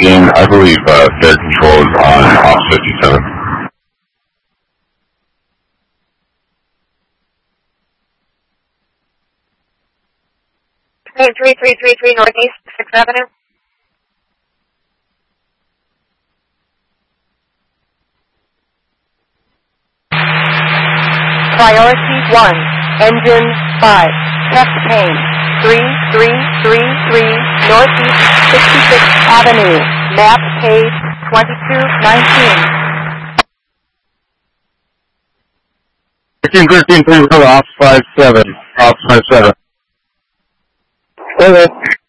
Again, I believe fare control is on off 57. 3333 Northeast 6th Avenue. Priority 1, engine 5, chest pain, 3333 Northeast 66th Avenue, map page 2219. 1313 off 57, off 57. Okay.